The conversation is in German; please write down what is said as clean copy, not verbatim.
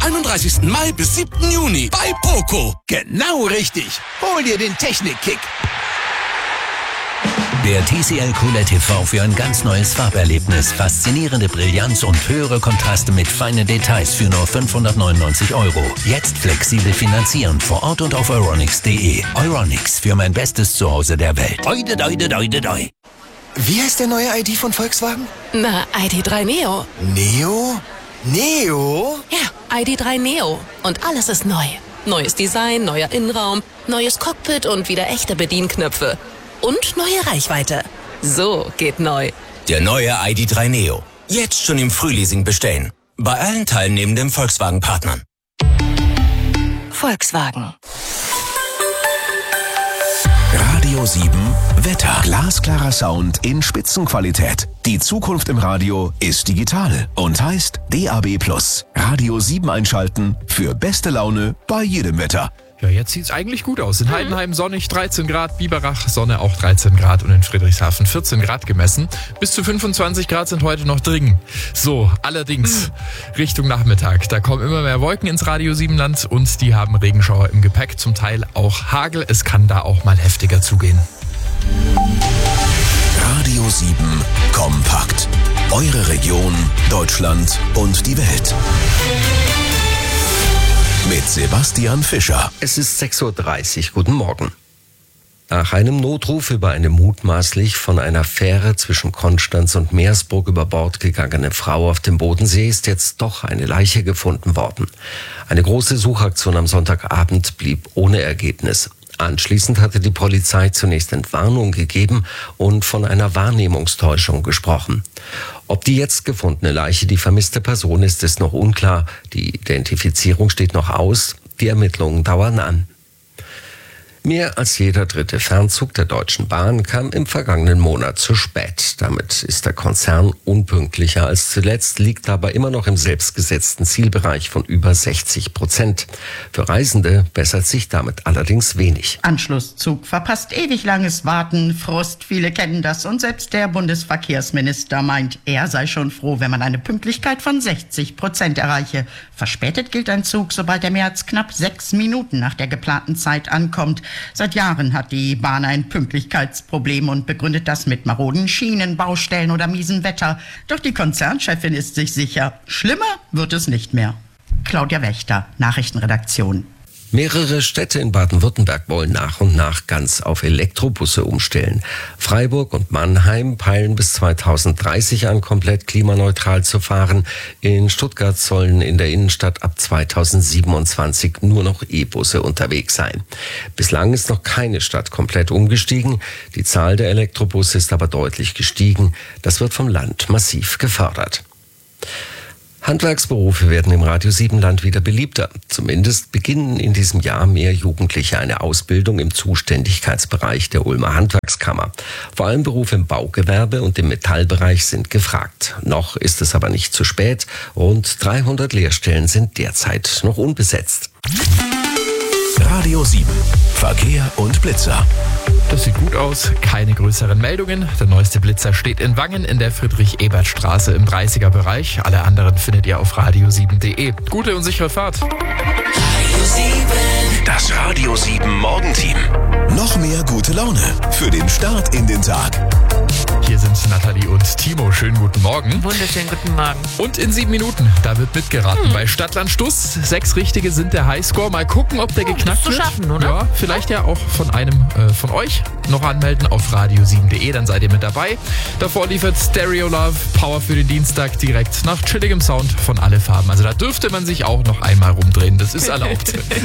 31. Mai bis 7. Juni bei Poco. Genau richtig. Hol dir den Technik-Kick. Der TCL QLED TV für ein ganz neues Farberlebnis. Faszinierende Brillanz und höhere Kontraste mit feinen Details für nur 599 €. Jetzt flexibel finanzieren vor Ort und auf euronics.de. Euronics, für mein bestes Zuhause der Welt. Oide, doide, doide, doi. Wie heißt der neue ID von Volkswagen? Na, ID.3 Neo. Neo? Neo? Ja, ID.3 Neo. Und alles ist neu. Neues Design, neuer Innenraum, neues Cockpit und wieder echte Bedienknöpfe. Und neue Reichweite. So geht neu. Der neue ID.3 Neo. Jetzt schon im Frühleasing bestellen. Bei allen teilnehmenden Volkswagen-Partnern. Volkswagen. Radio 7 Wetter. Glasklarer Sound in Spitzenqualität. Die Zukunft im Radio ist digital und heißt DAB+. Radio 7 einschalten für beste Laune bei jedem Wetter. Ja, jetzt sieht's eigentlich gut aus. In Heidenheim sonnig, 13 Grad, Biberach Sonne auch 13 Grad und in Friedrichshafen 14 Grad gemessen. Bis zu 25 Grad sind heute noch drin. So, allerdings Richtung Nachmittag. Da kommen immer mehr Wolken ins Radio 7 Land und die haben Regenschauer im Gepäck, zum Teil auch Hagel. Es kann da auch mal heftiger zugehen. Radio 7 kompakt. Eure Region, Deutschland und die Welt. Mit Sebastian Fischer. Es ist 6:30 Uhr. Guten Morgen. Nach einem Notruf über eine mutmaßlich von einer Fähre zwischen Konstanz und Meersburg über Bord gegangene Frau auf dem Bodensee ist jetzt doch eine Leiche gefunden worden. Eine große Suchaktion am Sonntagabend blieb ohne Ergebnis. Anschließend hatte die Polizei zunächst Entwarnung gegeben und von einer Wahrnehmungstäuschung gesprochen. Ob die jetzt gefundene Leiche die vermisste Person ist, ist noch unklar. Die Identifizierung steht noch aus. Die Ermittlungen dauern an. Mehr als jeder dritte Fernzug der Deutschen Bahn kam im vergangenen Monat zu spät. Damit ist der Konzern unpünktlicher als zuletzt, liegt aber immer noch im selbstgesetzten Zielbereich von über 60%. Für Reisende bessert sich damit allerdings wenig. Anschlusszug verpasst, ewig langes Warten, Frust, viele kennen das. Und selbst der Bundesverkehrsminister meint, er sei schon froh, wenn man eine Pünktlichkeit von 60% erreiche. Verspätet gilt ein Zug, sobald er mehr als knapp 6 Minuten nach der geplanten Zeit ankommt. Seit Jahren hat die Bahn ein Pünktlichkeitsproblem und begründet das mit maroden Schienen, Baustellen oder miesem Wetter. Doch die Konzernchefin ist sich sicher, schlimmer wird es nicht mehr. Claudia Wächter, Nachrichtenredaktion. Mehrere Städte in Baden-Württemberg wollen nach und nach ganz auf Elektrobusse umstellen. Freiburg und Mannheim peilen bis 2030 an, komplett klimaneutral zu fahren. In Stuttgart sollen in der Innenstadt ab 2027 nur noch E-Busse unterwegs sein. Bislang ist noch keine Stadt komplett umgestiegen. Die Zahl der Elektrobusse ist aber deutlich gestiegen. Das wird vom Land massiv gefördert. Handwerksberufe werden im Radio 7 Land wieder beliebter. Zumindest beginnen in diesem Jahr mehr Jugendliche eine Ausbildung im Zuständigkeitsbereich der Ulmer Handwerkskammer. Vor allem Berufe im Baugewerbe und im Metallbereich sind gefragt. Noch ist es aber nicht zu spät. Rund 300 Lehrstellen sind derzeit noch unbesetzt. Radio 7 Verkehr und Blitzer. Das sieht gut aus, keine größeren Meldungen. Der neueste Blitzer steht in Wangen in der Friedrich-Ebert-Straße im 30er-Bereich. Alle anderen findet ihr auf radio7.de. Gute und sichere Fahrt. Radio 7. Das Radio 7 Morgenteam. Noch mehr gute Laune für den Start in den Tag. Hier sind Nathalie und Timo. Schönen guten Morgen. Wunderschönen guten Morgen. Und in 7 Minuten, da wird mitgeraten bei Stadtland Stuss. 6 Richtige sind der Highscore. Mal gucken, ob der geknackt wird. Zu schaffen, oder? Ja, vielleicht ja auch von einem von euch. Noch anmelden auf radio7.de, dann seid ihr mit dabei. Davor liefert Stereo Love Power für den Dienstag direkt nach chilligem Sound von Alle Farben. Also da dürfte man sich auch noch einmal rumdrehen. Das ist erlaubt.